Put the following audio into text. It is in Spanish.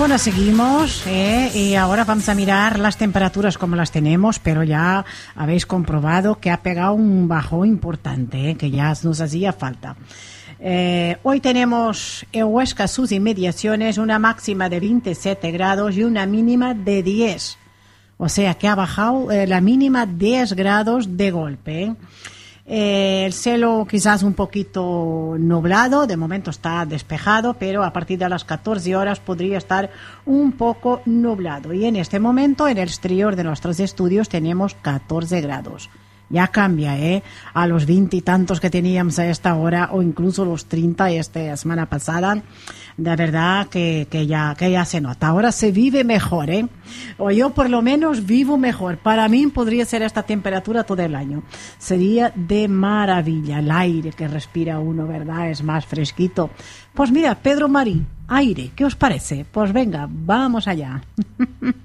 Bueno, seguimos y ahora vamos a mirar las temperaturas como las tenemos, pero ya habéis comprobado que ha pegado un bajón importante, que ya nos hacía falta. Hoy tenemos en Huesca, sus inmediaciones, una máxima de 27 grados y una mínima de 10. O sea que ha bajado la mínima 10 grados de golpe. El cielo quizás un poquito nublado, de momento está despejado, pero a partir de las 14 horas podría estar un poco nublado. Y en este momento, en el exterior de nuestros estudios, tenemos 14 grados. Ya cambia, a los 20 y tantos que teníamos a esta hora, o incluso los 30 esta semana pasada. De verdad que ya se nota. Ahora se vive mejor, o yo por lo menos vivo mejor. Para mí podría ser esta temperatura todo el año. Sería de maravilla. El aire que respira uno, ¿verdad? Es más fresquito. Pues mira, Pedro Marín, aire, ¿qué os parece? Pues venga, vamos allá.